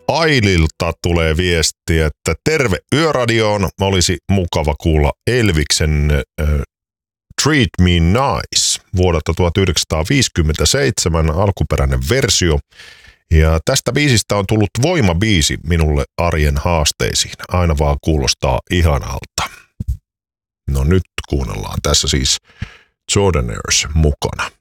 Aililta tulee viesti, että terve Yöradioon. Olisi mukava kuulla Elviksen Treat Me Nice vuodelta 1957 alkuperäinen versio. Ja tästä biisistä on tullut voimabiisi minulle arjen haasteisiin. Aina vaan kuulostaa ihanalta. No nyt kuunnellaan tässä siis Jordanaires mukana.